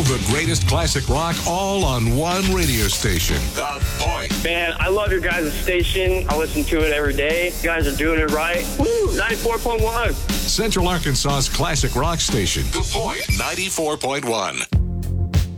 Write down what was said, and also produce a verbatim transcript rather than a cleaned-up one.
the greatest classic rock all on one radio station. The Point. Man, I love your guys' station. I listen to it every day. You guys are doing it right. Woo, ninety-four point one. Central Arkansas's classic rock station. The Point, ninety-four point one.